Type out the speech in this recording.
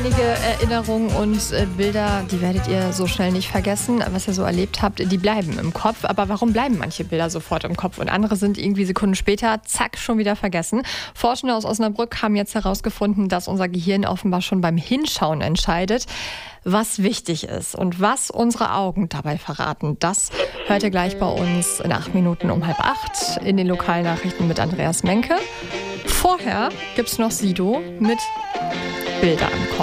Einige Erinnerungen und Bilder, die werdet ihr so schnell nicht vergessen. Was ihr so erlebt habt, die bleiben im Kopf. Aber warum bleiben manche Bilder sofort im Kopf und andere sind irgendwie Sekunden später, zack, schon wieder vergessen? Forschende aus Osnabrück haben jetzt herausgefunden, dass unser Gehirn offenbar schon beim Hinschauen entscheidet, was wichtig ist und was unsere Augen dabei verraten. Das hört ihr gleich bei uns in 8 Minuten um 7:30 in den Lokalnachrichten mit Andreas Menke. Vorher gibt's noch Sido mit Bilder im Kopf.